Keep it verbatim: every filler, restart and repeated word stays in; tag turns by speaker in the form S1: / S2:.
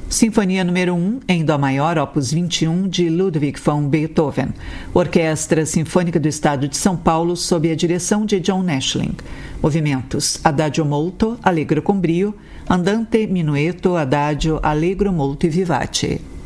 S1: Sinfonia número um, em Dó maior, opus vinte e um, de Ludwig van Beethoven. Orquestra Sinfônica do Estado de São Paulo, sob a direção de John Nashling. Movimentos: Adagio molto, allegro com brio, andante, minueto, adagio, allegro molto e vivace.